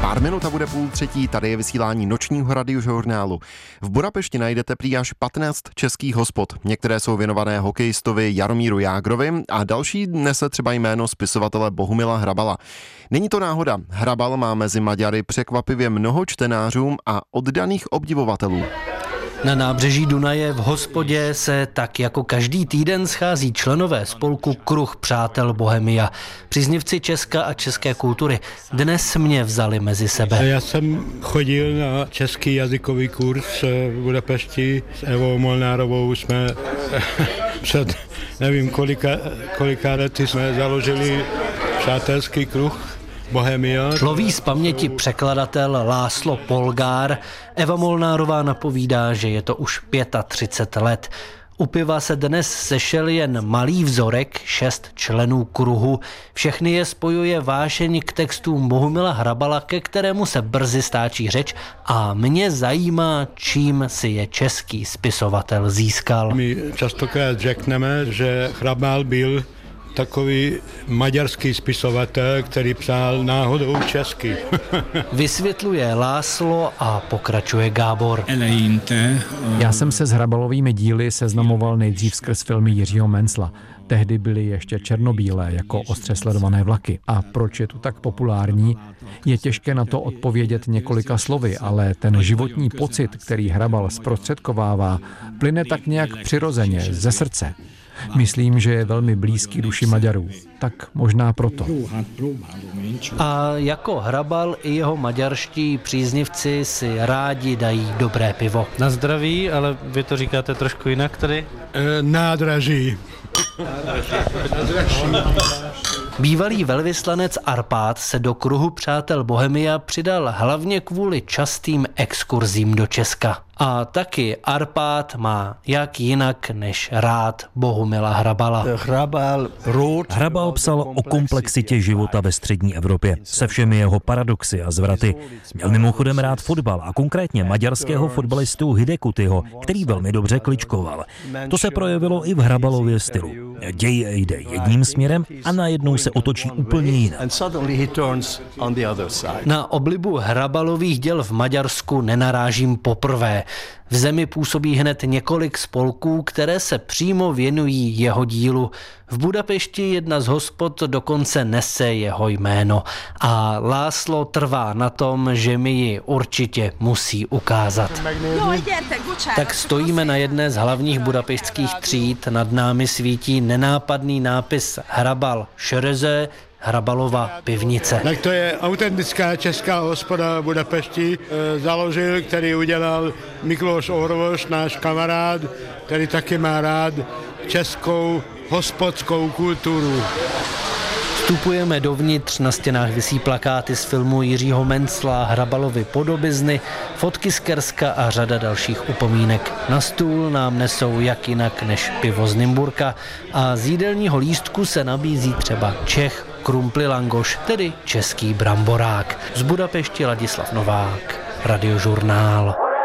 Pár minut a bude 2:30, tady je vysílání nočního radiožurnálu. V Budapešti najdete prý až 15 českých hospod. Některé jsou věnované hokejistovi Jaromíru Jágrovi a další nese třeba jméno spisovatele Bohumila Hrabala. Není to náhoda, Hrabal má mezi Maďary překvapivě mnoho čtenářů a oddaných obdivovatelů. Na nábřeží Dunaje v hospodě se tak jako každý týden schází členové spolku Kruh přátel Bohemia. Příznivci Česka a české kultury dnes mě vzali mezi sebe. Já jsem chodil na český jazykový kurz v Budapešti s Evou Molnárovou. Jsme před nevím kolika lety jsme založili přátelský kruh Bohemia. Loví z paměti překladatel László Polgár. Eva Molnárová napovídá, že je to už 35 let. U piva se dnes sešel jen malý vzorek, 6 členů kruhu. Všechny je spojuje vášeň k textům Bohumila Hrabala, ke kterému se brzy stáčí řeč a mě zajímá, čím si je český spisovatel získal. My častokrát řekneme, že Hrabal byl takový maďarský spisovatel, který psal náhodou česky. Vysvětluje László a pokračuje Gábor. Já jsem se s Hrabalovými díly seznamoval nejdřív skrz filmy Jiřího Mencla. Tehdy byly ještě černobílé, jako ostře sledované vlaky. A proč je tu tak populární? Je těžké na to odpovědět několika slovy, ale ten životní pocit, který Hrabal zprostředkovává, plyne tak nějak přirozeně, ze srdce. Myslím, že je velmi blízký duši Maďarů. Tak možná proto. A jako Hrabal i jeho maďarští příznivci si rádi dají dobré pivo. Na zdraví, ale vy to říkáte trošku jinak tady? Nádraží. Bývalý velvyslanec Arpád se do kruhu přátel Bohemia přidal hlavně kvůli častým exkurzím do Česka. A taky Arpád má jak jinak než rád Bohumila Hrabala. Hrabal psal o komplexitě života ve střední Evropě, se všemi jeho paradoxy a zvraty. Měl mimochodem rád fotbal a konkrétně maďarského fotbalistu Hidekutyho, který velmi dobře kličkoval. To se projevilo i v Hrabalově stylu. Děj jde jedním směrem a najednou se otočí úplně jinak. Na oblibu Hrabalových děl v Maďarsku nenarážím poprvé. V zemi působí hned několik spolků, které se přímo věnují jeho dílu. V Budapešti jedna z hospod dokonce nese jeho jméno a László trvá na tom, že mi ji určitě musí ukázat. Tak stojíme na jedné z hlavních budapešťských tříd, nad námi svítí nenápadný nápis Hrabal Šereze, Hrabalova pivnice. Tak to je autentická česká hospoda v Budapešti, založil, který udělal Mikloš Orvoš, náš kamarád, který taky má rád českou hospodskou kulturu. Vstupujeme dovnitř, na stěnách visí plakáty z filmu Jiřího Mencla, Hrabalovy podobizny, fotky z Kerska a řada dalších upomínek. Na stůl nám nesou jak jinak než pivo z Nymburka a z jídelního lístku se nabízí třeba Čech Krumpli Langoš, tedy český bramborák. Z Budapešti Ladislav Novák, Radiožurnál.